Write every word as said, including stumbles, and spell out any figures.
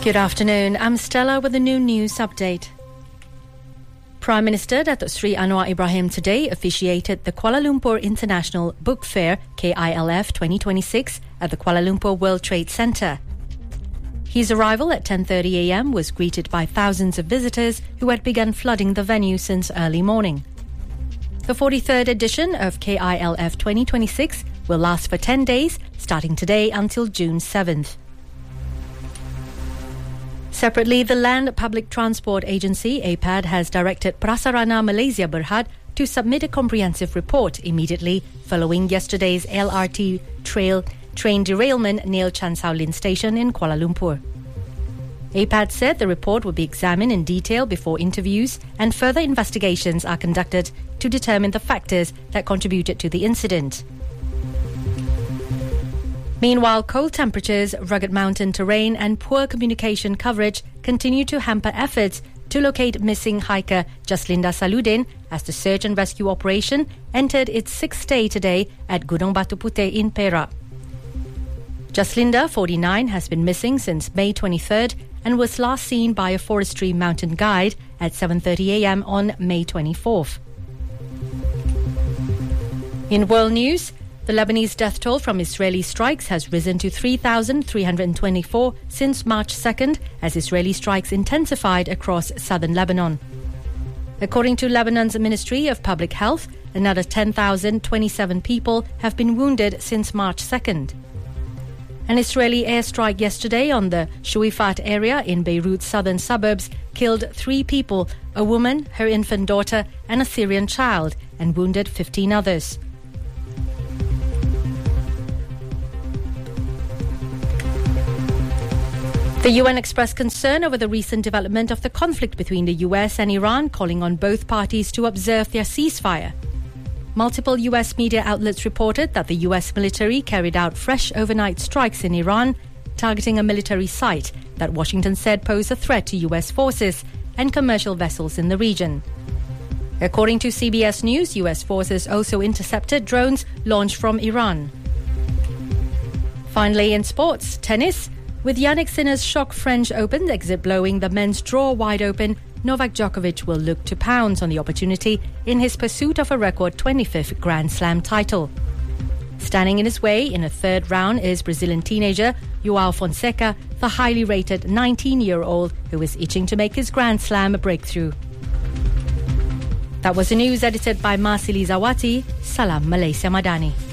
Good afternoon. I'm Stella with the noon news update. Prime Minister Datuk Sri Anwar Ibrahim today officiated the Kuala Lumpur International Book Fair K I L F twenty twenty-six at the Kuala Lumpur World Trade Centre. His arrival at ten thirty a m was greeted by thousands of visitors who had begun flooding the venue since early morning. The forty-third edition of K I L F twenty twenty-six will last for ten days, starting today until June seventh. Separately, the Land Public Transport Agency, A P A D, has directed Prasarana Malaysia Berhad to submit a comprehensive report immediately following yesterday's L R T trail train derailment near Chan Sao Lin Station in Kuala Lumpur. A P A D said the report will be examined in detail before interviews and further investigations are conducted to determine the factors that contributed to the incident. Meanwhile, cold temperatures, rugged mountain terrain and poor communication coverage continue to hamper efforts to locate missing hiker Jaslinda Saludin as the search and rescue operation entered its sixth day today at Gunung Batu Puteh in Perak. Jaslinda, forty-nine, has been missing since May twenty-third and was last seen by a forestry mountain guide at seven thirty a m on May twenty-fourth. In world news, the Lebanese death toll from Israeli strikes has risen to three thousand three hundred twenty-four since March second as Israeli strikes intensified across southern Lebanon. According to Lebanon's Ministry of Public Health, another ten thousand twenty-seven people have been wounded since March second. An Israeli airstrike yesterday on the Shuifat area in Beirut's southern suburbs killed three people, a woman, her infant daughter and a Syrian child, and wounded fifteen others. The U N expressed concern over the recent development of the conflict between the U S and Iran, calling on both parties to observe their ceasefire. Multiple U S media outlets reported that the U S military carried out fresh overnight strikes in Iran, targeting a military site that Washington said posed a threat to U S forces and commercial vessels in the region. According to C B S News, U S forces also intercepted drones launched from Iran. Finally, in sports, tennis. With Yannick Sinner's shock French Open exit blowing the men's draw wide open, Novak Djokovic will look to pounce on the opportunity in his pursuit of a record twenty-fifth Grand Slam title. Standing in his way in a third round is Brazilian teenager João Fonseca, the highly rated nineteen-year-old who is itching to make his Grand Slam breakthrough. That was the news edited by Marsili Zawati. Salam Malaysia Madani.